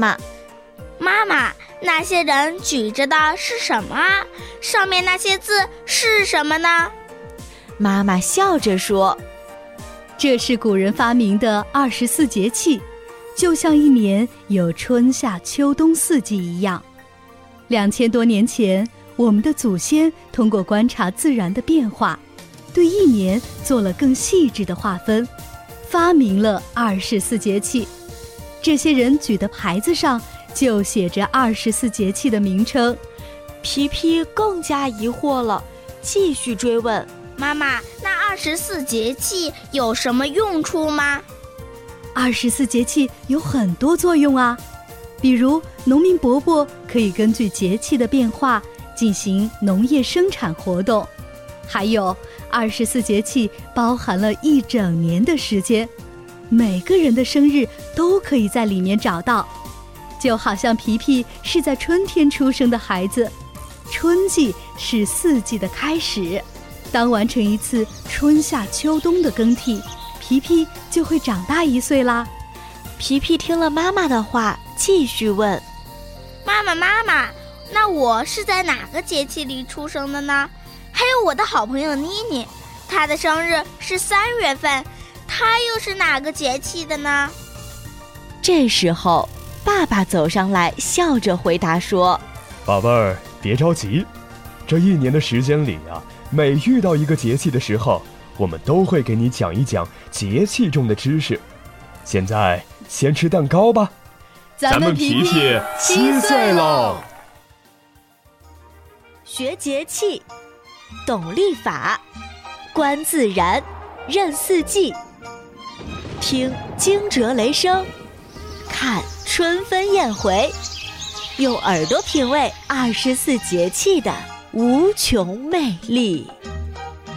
妈：“ 妈妈，那些人举着的是什么啊？上面那些字是什么呢？” 妈妈笑着说：“ 这是古人发明的24节气，就像一年有春夏秋冬4季一样。2000多年前，我们的祖先通过观察自然的变化，对一年做了更细致的划分，发明了24节气。这些人举的牌子上就写着24节气的名称。” 皮皮更加疑惑了，继续追问：“ 妈妈，那24节气有什么用处吗 ？24节气有很多作用啊，比如农民伯伯可以根据节气的变化进行农业生产活动，还有24节气包含了一整年的时间，每个人的生日都可以在里面找到。就好像皮皮是在春天出生的孩子，春季是4季的开始，当完成一次春夏秋冬的更替，皮皮就会长大1岁啦。” 皮皮听了妈妈的话，继续问：“ 妈妈，那我是在哪个节气里出生的呢？还有我的好朋友妮妮，她的生日是3月份，她又是哪个节气的呢？” 这时候爸爸走上来，笑着回答说：“ 宝贝儿，别着急，这一年的时间里啊，每遇到一个节气的时候，我们都会给你讲一讲节气中的知识。现在先吃蛋糕吧， 咱们皮皮7岁喽！” 学节气，懂历法，观自然，认4季，听惊蛰雷声，看春分宴回，用耳朵品味24节气的无穷魅力。